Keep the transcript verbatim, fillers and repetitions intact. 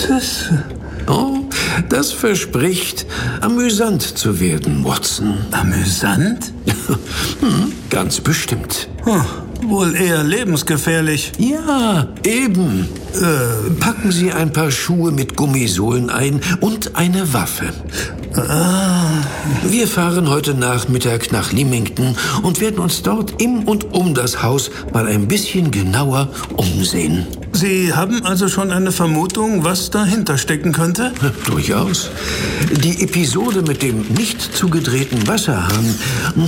das? Oh, das verspricht, amüsant zu werden, Watson. Amüsant? hm, ganz bestimmt. Hm, wohl eher lebensgefährlich. Ja, eben. Äh, packen Sie ein paar Schuhe mit Gummisohlen ein und eine Waffe. Ah. Wir fahren heute Nachmittag nach Leamington und werden uns dort im und um das Haus mal ein bisschen genauer umsehen. Sie haben also schon eine Vermutung, was dahinter stecken könnte? Ja, durchaus. Die Episode mit dem nicht zugedrehten Wasserhahn